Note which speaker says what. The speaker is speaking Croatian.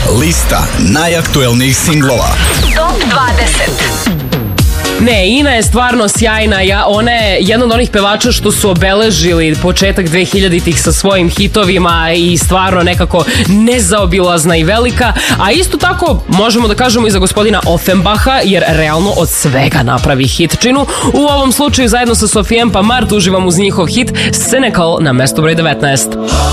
Speaker 1: Lista najaktuelnijih singlova.
Speaker 2: Top 20.
Speaker 3: Ne, Ina je stvarno sjajna, ona je jedna od onih pevača što su obeležili početak 2000-ih sa svojim hitovima i stvarno nekako nezaobilazna i velika, a isto tako možemo da kažemo i za gospodina Offenbacha, jer realno od svega napravi hitčinu. U ovom slučaju zajedno sa Sofijem Pamart uživam uz njihov hit Cynical na mestu broj 19.